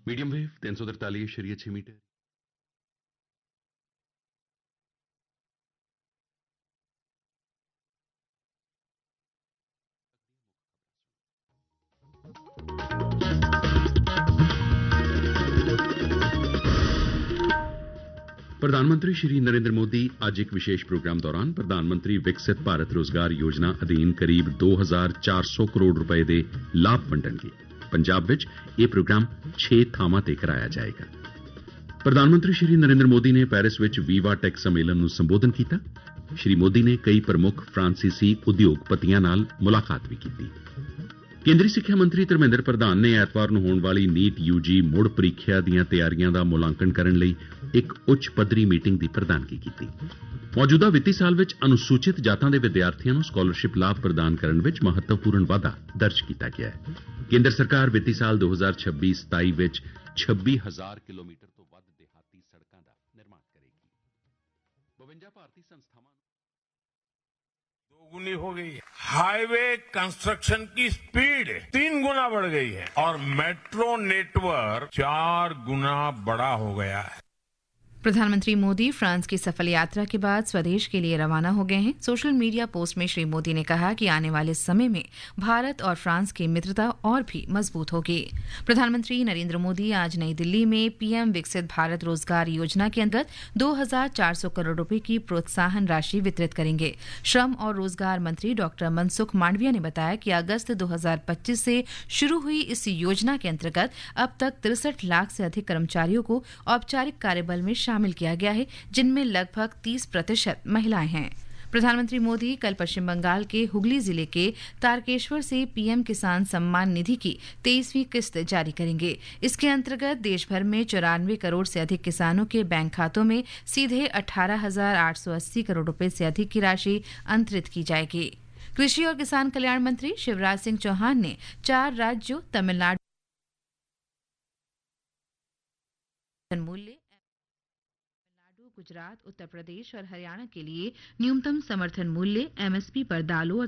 Medium wave 343.6 metre. ਪ੍ਰਧਾਨ ਮੰਤਰੀ ਸ਼੍ਰੀ ਨਰਿੰਦਰ ਮੋਦੀ ਅੱਜ ਇੱਕ ਵਿਸ਼ੇਸ਼ ਪ੍ਰੋਗਰਾਮ ਦੌਰਾਨ ਪ੍ਰਧਾਨ ਮੰਤਰੀ ਵਿਕਸਿਤ ਭਾਰਤ ਰੋਜ਼ਗਾਰ ਯੋਜਨਾ ਅਧੀਨ ਕਰੀਬ 2400 ਕਰੋੜ ਰੁਪਏ ਦੇ ਲਾਭ ਵੰਡਣਗੇ। ਪੰਜਾਬ ਵਿੱਚ ਇਹ ਪ੍ਰੋਗਰਾਮ 6 ਥਾਵਾਂ ਤੇ ਕਰਾਇਆ ਜਾਏਗਾ। ਪ੍ਰਧਾਨ ਮੰਤਰੀ ਸ਼੍ਰੀ ਨਰਿੰਦਰ ਮੋਦੀ ਨੇ ਪੈਰਿਸ ਵਿੱਚ ਵੀਵਾ ਟੈਕ ਸੰਮੇਲਨ ਨੂੰ ਸੰਬੋਧਨ ਕੀਤਾ। ਸ਼੍ਰੀ ਮੋਦੀ ਨੇ ਕਈ ਪ੍ਰਮੁੱਖ ਫਰਾਂਸੀਸੀ ਉਦਯੋਗਪਤੀਆਂ ਨਾਲ ਮੁਲਾਕਾਤ ਵੀ ਕੀਤੀ। ਕੇਂਦਰੀ ਸਿੱਖਿਆ ਮੰਤਰੀ ਧਰਮੇਂਦਰ ਪ੍ਰਧਾਨ ਨੇ ਐਤਵਾਰ ਨੂੰ ਹੋਣ ਵਾਲੀ ਨੀਟ ਯੂਜੀ ਮੁੜ ਪ੍ਰੀਖਿਆ ਦੀਆਂ ਤਿਆਰੀਆਂ ਦਾ ਮੁਲਾਂਕਣ ਕਰਨ ਲਈ ਇੱਕ ਉੱਚ ਪੱਧਰੀ ਮੀਟਿੰਗ ਦੀ ਪ੍ਰਧਾਨਗੀ ਕੀਤੀ। ਮੌਜੂਦਾ ਵਿੱਤੀ ਸਾਲ ਵਿੱਚ ਅਨੁਸੂਚਿਤ ਜਾਤਾਂ ਦੇ ਵਿਦਿਆਰਥੀਆਂ ਨੂੰ ਸਕਾਲਰਸ਼ਿਪ ਲਾਭ ਪ੍ਰਦਾਨ ਕਰਨ ਵਿੱਚ ਮਹੱਤਵਪੂਰਨ ਵਾਧਾ ਦਰਜ ਕੀਤਾ ਗਿਆ ਹੈ। ਕੇਂਦਰ ਸਰਕਾਰ ਵਿੱਤੀ ਸਾਲ 2026-27 ਵਿੱਚ 26,000 ਕਿਲੋਮੀਟਰ ਤੋਂ ਵੱਧ ਦਿਹਾਤੀ ਸੜਕਾਂ ਦਾ ਨਿਰਮਾਣ ਕਰੇਗੀ। 52 ਭਾਰਤੀ ਸੰਸਥਾਵਾਂ दोगुनी हो गई है। हाईवे कंस्ट्रक्शन की स्पीड 3 गुना बढ़ गई है और मेट्रो नेटवर्क 4 गुना बड़ा हो गया है। प्रधानमंत्री मोदी फ्रांस की सफल यात्रा के बाद स्वदेश के लिए रवाना हो गए हैं। सोशल मीडिया पोस्ट में श्री मोदी ने कहा कि आने वाले समय में भारत और फ्रांस की मित्रता और भी मजबूत होगी। प्रधानमंत्री नरेंद्र मोदी आज नई दिल्ली में पीएम विकसित भारत रोजगार योजना के अंतर्गत 2400 करोड़ रुपए की प्रोत्साहन राशि वितरित करेंगे। श्रम और रोजगार मंत्री डॉक्टर मनसुख मांडविया ने बताया कि अगस्त 2025 से शुरू हुई इस योजना के अंतर्गत अब तक 63 लाख से अधिक कर्मचारियों को औपचारिक कार्यबल में शामिल किया गया है, जिनमें लगभग 30% महिलाएं हैं। प्रधानमंत्री मोदी कल पश्चिम बंगाल के हुगली जिले के तारकेश्वर से पीएम किसान सम्मान निधि की 23वीं किस्त जारी करेंगे। इसके अंतर्गत देश भर में 94 करोड़ से अधिक किसानों के बैंक खातों में सीधे 18,880 करोड़ रुपए से अधिक की राशि अंतरित की जाएगी। कृषि और किसान कल्याण मंत्री शिवराज सिंह चौहान ने 4 राज्यों तमिलनाडु मूल्य गुजरात, उत्तर प्रदेश और हरियाणा के लिए न्यूनतम समर्थन मूल्य एमएसपी पर दालों और